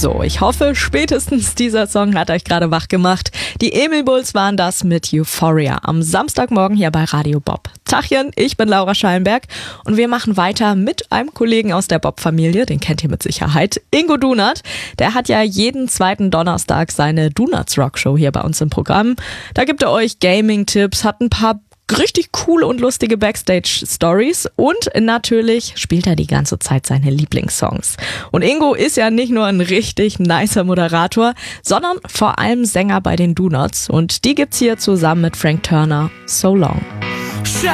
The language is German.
So, ich hoffe, spätestens dieser Song hat euch gerade wach gemacht. Die Emil Bulls waren das mit Euphoria am Samstagmorgen hier bei Radio Bob. Tachchen, ich bin Laura Schallenberg und wir machen weiter mit einem Kollegen aus der Bob-Familie, den kennt ihr mit Sicherheit, Ingo Dunat. Der hat ja jeden zweiten Donnerstag seine Dunats Rock Show hier bei uns im Programm. Da gibt er euch Gaming-Tipps, hat ein paar richtig coole und lustige Backstage-Stories und natürlich spielt er die ganze Zeit seine Lieblingssongs. Und Ingo ist ja nicht nur ein richtig nicer Moderator, sondern vor allem Sänger bei den Dunats und die gibt's hier zusammen mit Frank Turner, So Long.